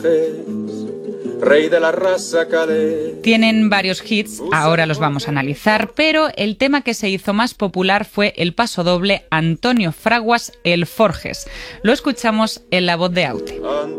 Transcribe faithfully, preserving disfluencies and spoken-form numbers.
Rey de la raza calé. Tienen varios hits, ahora los vamos a analizar, pero el tema que se hizo más popular fue el pasodoble Antonio Fraguas, El Forges. Lo escuchamos en la voz de Aute.